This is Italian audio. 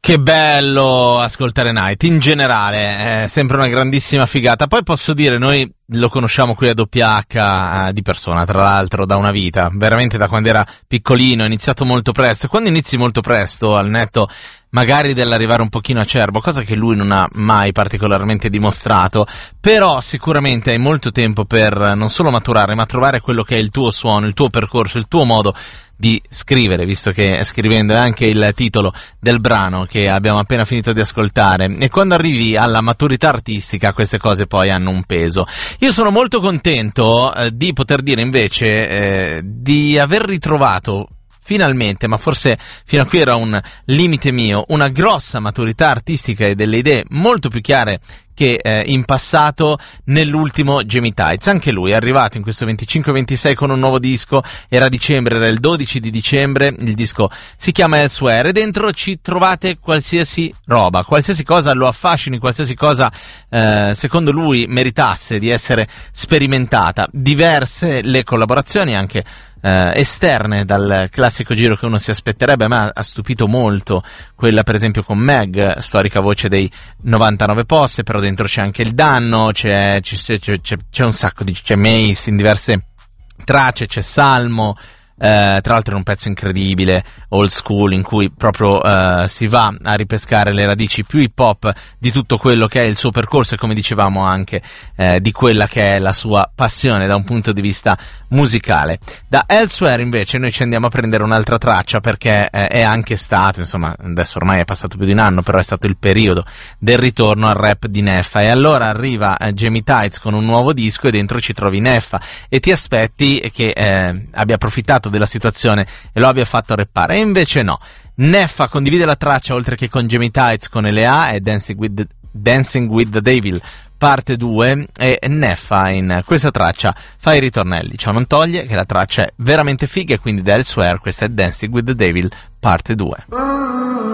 Che bello ascoltare Night, in generale è sempre una grandissima figata. Poi posso dire, noi lo conosciamo qui a WH di persona, tra l'altro da una vita, veramente da quando era piccolino, ha iniziato molto presto, e quando inizi molto presto, al netto magari dell'arrivare un pochino acerbo, cosa che lui non ha mai particolarmente dimostrato, però sicuramente hai molto tempo per non solo maturare, ma trovare quello che è il tuo suono, il tuo percorso, il tuo modo di scrivere, visto che scrivendo è anche il titolo del brano che abbiamo appena finito di ascoltare, e quando arrivi alla maturità artistica queste cose poi hanno un peso. Io sono molto contento di poter dire invece di aver ritrovato finalmente, ma forse fino a qui era un limite mio, una grossa maturità artistica e delle idee molto più chiare che in passato nell'ultimo Jamie Tights. Anche lui è arrivato in questo 25-26 con un nuovo disco, era dicembre, era il 12 di dicembre, il disco si chiama Elsewhere, e dentro ci trovate qualsiasi roba, qualsiasi cosa lo affascini, qualsiasi cosa secondo lui meritasse di essere sperimentata, diverse le collaborazioni anche esterne dal classico giro che uno si aspetterebbe. Ma ha stupito molto quella per esempio con Meg, storica voce dei 99 Posse, però dentro c'è anche il Danno, c'è un sacco di, c'è Mace in diverse tracce, c'è Salmo, tra l'altro è un pezzo incredibile, old school, in cui proprio si va a ripescare le radici più hip hop di tutto quello che è il suo percorso, e come dicevamo anche di quella che è la sua passione da un punto di vista musicale. Da Elsewhere invece noi ci andiamo a prendere un'altra traccia, perché è anche stato, insomma adesso ormai è passato più di un anno, però è stato il periodo del ritorno al rap di Neffa, e allora arriva Jamie Tights con un nuovo disco e dentro ci trovi Neffa e ti aspetti che abbia approfittato della situazione e lo abbia fatto rappare, e invece no. Neffa condivide la traccia oltre che con Jamie Tights con L.A. e Dancing with the Devil parte 2, e Neffa in questa traccia fa i ritornelli. Ciò non toglie che la traccia è veramente figa, e quindi da Elsewhere questa è Dancing with the Devil parte 2.